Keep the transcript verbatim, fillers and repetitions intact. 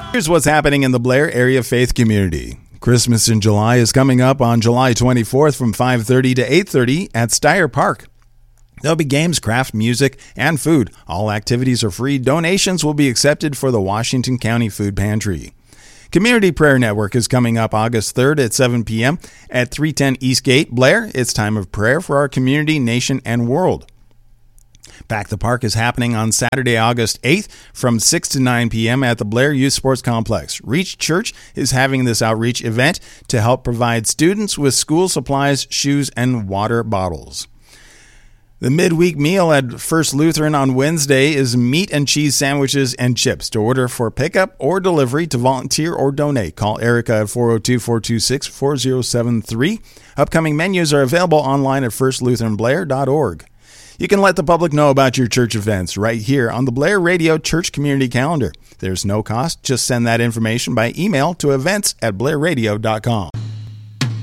Here's what's happening in the Blair area faith community. Christmas in July is coming up on July twenty-fourth from five thirty to eight thirty at Steyer Park. There'll be games, craft, music, and food. All activities are free. Donations will be accepted for the Washington County Food Pantry. Community Prayer Network is coming up August third at seven p.m. at three ten Eastgate, Blair. It's time of prayer for our community, nation, and world. Back the Park is happening on Saturday, August eighth from six to nine p.m. at the Blair Youth Sports Complex. Reach Church is having this outreach event to help provide students with school supplies, shoes, and water bottles. The midweek meal at First Lutheran on Wednesday is meat and cheese sandwiches and chips. To order for pickup or delivery, to volunteer or donate, call Erica at four oh two, four two six, four oh seven three. Upcoming menus are available online at first lutheran blair dot org. You can let the public know about your church events right here on the Blair Radio Church Community Calendar. There's no cost. Just send that information by email to events at blair radio dot com.